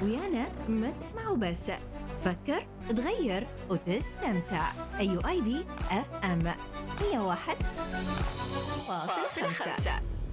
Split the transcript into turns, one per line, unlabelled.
ويانا ما تسمعوا بس، تفكر، تغير وتستمتع. أيو آي بي اف ام 101.5.